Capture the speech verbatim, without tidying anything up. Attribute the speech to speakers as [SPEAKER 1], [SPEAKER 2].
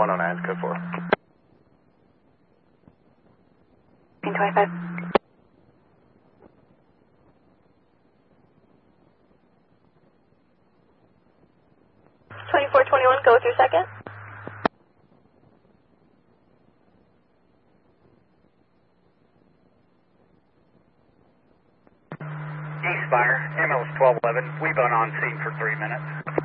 [SPEAKER 1] one oh nine, code four.
[SPEAKER 2] twenty-five. twenty-four twenty-one, go with your second.
[SPEAKER 3] East Spire, M L S twelve eleven. We've been on scene for three minutes.